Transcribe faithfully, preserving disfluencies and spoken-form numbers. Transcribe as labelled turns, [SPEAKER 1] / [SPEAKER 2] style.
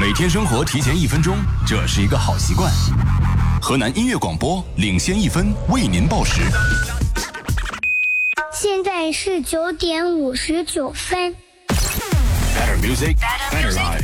[SPEAKER 1] 每天生活提前一分钟，这是一个好习惯。河南音乐广播领先一分，为您报时。
[SPEAKER 2] 现在是九点五十九分。
[SPEAKER 1] Better music, better life.